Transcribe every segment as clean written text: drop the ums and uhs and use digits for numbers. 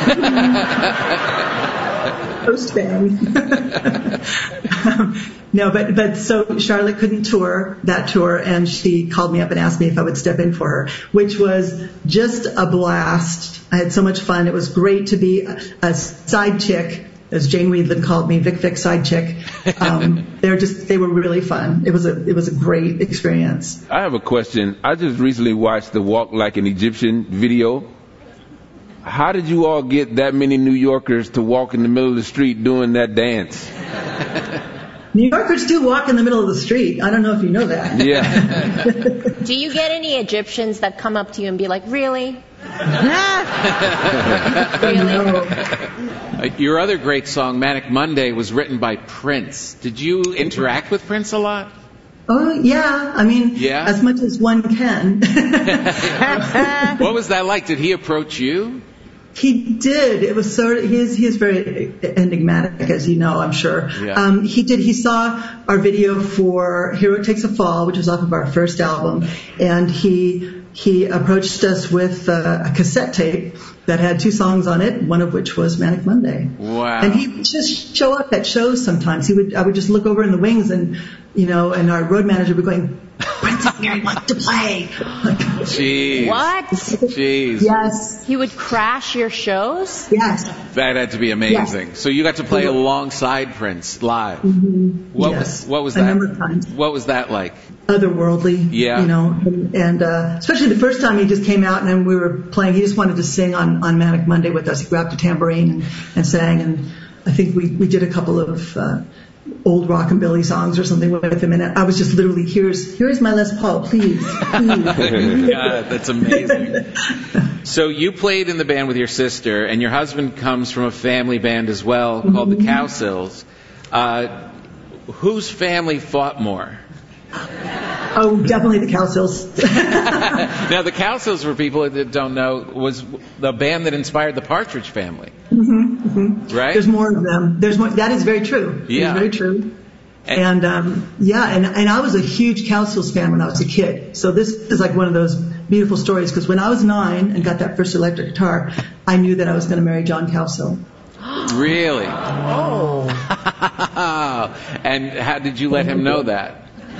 Post-bang. No, but so Charlotte couldn't tour that tour, and she called me up and asked me if I would step in for her, which was just a blast. I had so much fun. It was great to be a side chick, as Jane Weedland called me, Vic side chick. They were really fun. It was a great experience. I have a question. I just recently watched the Walk Like an Egyptian video. How did you all get that many New Yorkers to walk in the middle of the street doing that dance? New Yorkers do walk in the middle of the street. I don't know if you know that. Yeah. Do you get any Egyptians that come up to you and be like, really? No. Your other great song, Manic Monday, was written by Prince. Did you interact with Prince a lot? Oh, yeah. I mean, as much as one can. What was that like? Did he approach you? He did. It was sort of, he's very enigmatic, as you know, I'm sure. Yeah. He did. He saw our video for Hero Takes a Fall, which was off of our first album, and he approached us with a cassette tape that had 2 songs on it, one of which was Manic Monday. Wow. And he would just show up at shows sometimes. I would just look over in the wings and our road manager would be going, Prince is here, he wants to play. Jeez. What? Jeez. Yes. He would crash your shows? Yes. That had to be amazing. Yes. So you got to play alongside Prince live. Mm-hmm. What was that? A number of times. What was that like? Otherworldly. Yeah. And especially the first time he just came out and then we were playing, he just wanted to sing on Manic Monday with us. He grabbed a tambourine and sang, and I think we did a couple of old rockabilly songs or something with him, and I was just literally, here's my Les Paul, please. God, that's amazing. So you played in the band with your sister, and your husband comes from a family band as well called the Cowsills. Whose family fought more? Oh, definitely the Cowsills. Now, the Cowsills, for people that don't know, was the band that inspired the Partridge Family. Mm-hmm, mm-hmm. Right? There's more of them. There's more. That is very true. Yeah. It's very true. And I was a huge Cowsills fan when I was a kid. So this is like one of those beautiful stories, because when I was 9 and got that first electric guitar, I knew that I was going to marry John Cowsill. Really? Oh. And how did you let him know that?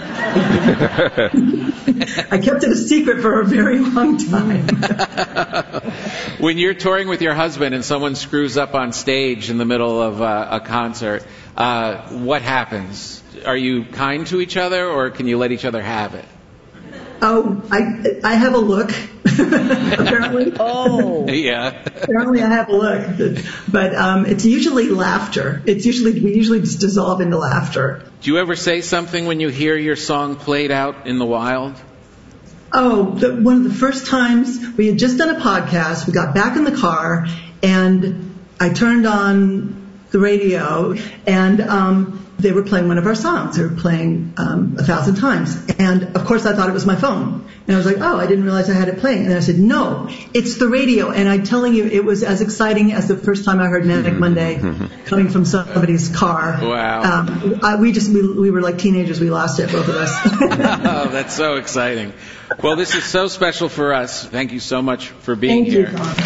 I kept it a secret for a very long time. When you're touring with your husband and someone screws up on stage in the middle of a concert, what happens? Are you kind to each other, or can you let each other have it? Oh, I have a look, apparently. Oh. Yeah. Apparently I have a look. But it's usually laughter. We usually just dissolve into laughter. Do you ever say something when you hear your song played out in the wild? Oh, one of the first times we had just done a podcast, we got back in the car, and I turned on the radio, and they were playing one of our songs. They were playing 1,000 times. And, of course, I thought it was my phone. And I was like, oh, I didn't realize I had it playing. And I said, no, it's the radio. And I'm telling you, it was as exciting as the first time I heard Manic Monday coming from somebody's car. Wow. We were like teenagers. We lost it, both of us. Oh, that's so exciting. Well, this is so special for us. Thank you so much for being here. Thank you, Tom.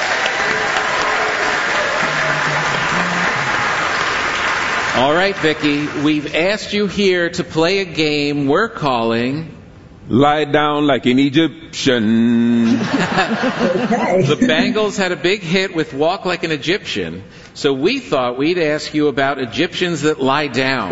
All right, Vicki, we've asked you here to play a game we're calling Lie Down Like an Egyptian. Okay. The Bangles had a big hit with Walk Like an Egyptian, so we thought we'd ask you about Egyptians that lie down.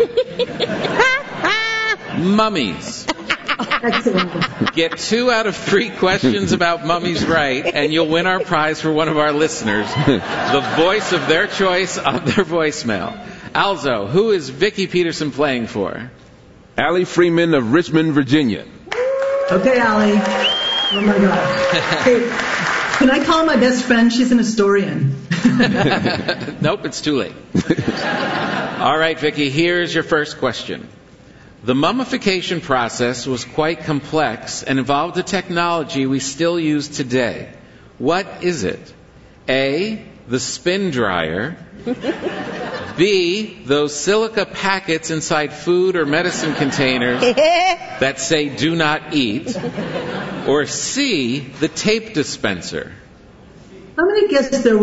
Mummies. Excellent. Get 2 out of 3 questions about mummies right, and you'll win our prize for one of our listeners, the voice of their choice on their voicemail. Alzo, who is Vicki Peterson playing for? Allie Freeman of Richmond, Virginia. Okay, Allie. Oh, my God. Hey, can I call my best friend? She's an historian. Nope, it's too late. All right, Vicki, here's your first question. The mummification process was quite complex and involved a technology we still use today. What is it? A, the spin dryer. B, those silica packets inside food or medicine containers that say do not eat. Or C, the tape dispenser. I'm going to guess there